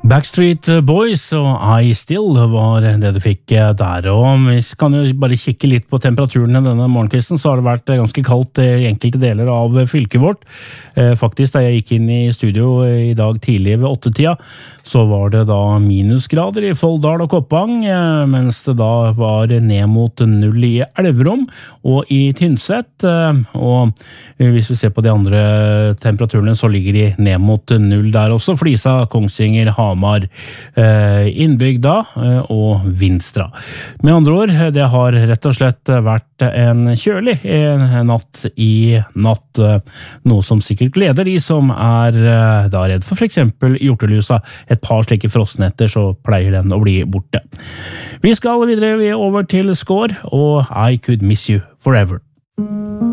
Backstreet Boys og I Still var det du fikk der, og vi kan jo bare kikke litt på temperaturen denne morgenkvisten, så har det vært ganske kaldt i enkelte deler av fylket vårt. Faktisk, da jeg gikk inn i studio i dag tidlig ved 8-tida, så var det da minusgrader i Folldal og Koppang, mens det da var ned mot 0 i Elverum og i Tynset, og hvis vi ser på de andre temperaturene, så ligger de ned mot 0 der også. Flisa, Kongsvinger, Hamar, Innbygda og Vinstra. Med andre ord, det har rett og slett vært en kjølig natt i natt, noe som sikkert gleder de som er da redd for eksempel hjortelusa. Et par slike frostnetter, så pleier den å bli borte. Vi skal videre over til Skår og I Could Miss You Forever.